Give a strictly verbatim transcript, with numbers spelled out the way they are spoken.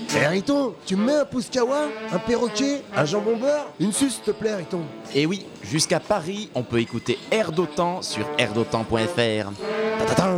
Eh Riton, tu me mets un pousse-kawa, un perroquet, un jambon beurre, une suce s'il te plaît Riton. Et oui, jusqu'à Paris, on peut écouter Air d'Otan sur air d'otan point f r. Ta-ta-ta.